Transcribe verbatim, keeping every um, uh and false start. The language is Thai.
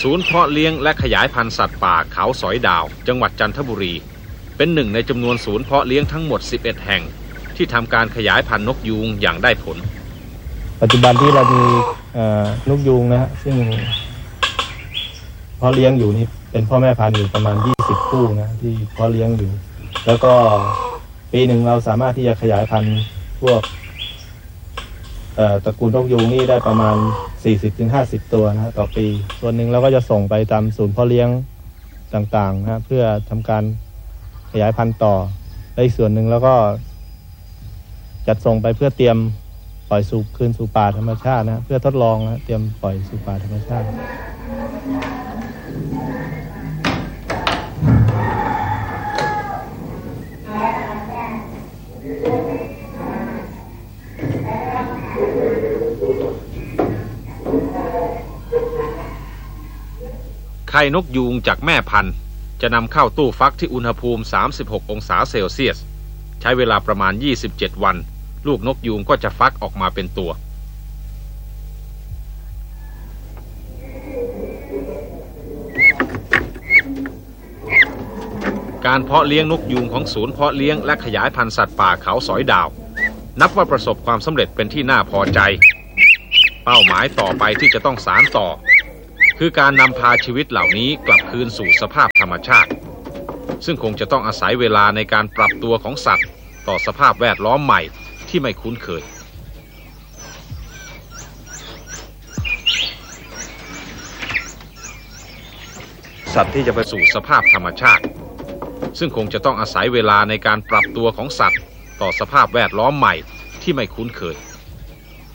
ศูนย์เพาะเลี้ยงและขยายพันธุ์สัตว์ป่าเขาสอยดาวจังหวัดจันทบุรีเป็นหนึ่งในจำนวนศูนย์เพาะเลี้ยงทั้งหมดสิบเอ็ดแห่งที่ทำการขยายพันธุ์นกยูงอย่างได้ผลปัจจุบันที่เรามีนกยูงนะฮะซึ่งเพาะเลี้ยงอยู่นี่เป็นพ่อแม่พันธุ์อยู่ประมาณยี่สิบคู่นะที่เพาะเลี้ยงอยู่แล้วก็ปีหนึ่งเราสามารถที่จะขยายพันธุ์พวกตระกูลนกยูงนี่ได้ประมาณ สี่สิบถึงห้าสิบ ตัวนะต่อปีส่วนหนึ่งเราก็จะส่งไปตามศูนย์เพาะเลี้ยงต่างๆนะเพื่อทำการขยายพันธุ์ต่อและอีกส่วนหนึ่งแล้วก็จัดส่งไปเพื่อเตรียมปล่อยสู่คืนสู่ป่าธรรมชาตินะเพื่อทดลองนะเตรียมปล่อยสู่ป่าธรรมชาติไข่นกยูงจากแม่พันธุ์จะนำเข้าตู้ฟักที่อุณหภูมิสามสิบหกองศาเซลเซียสใช้เวลาประมาณยี่สิบเจ็ดวันลูกนกยูงก็จะฟักออกมาเป็นตัวการเพาะเลี้ยงนกยูงของศูนย์เพาะเลี้ยงและขยายพันธุ์สัตว์ป่าเขาสอยดาวนับว่าประสบความสำเร็จเป็นที่น่าพอใจเป้าหมายต่อไปที่จะต้องสานต่อคือการนำพาชีวิตเหล่านี้กลับคืนสู่สภาพธรรมชาติซึ่งคงจะต้องอาศัยเวลาในการปรับตัวของสัตว์ต่อสภาพแวดล้อมใหม่ที่ไม่คุ้นเคยสัตว์ที่จะไปสู่สภาพธรรมชาติซึ่งคงจะต้องอาศัยเวลาในการปรับตัวของสัตว์ต่อสภาพแวดล้อมใหม่ที่ไม่คุ้นเคย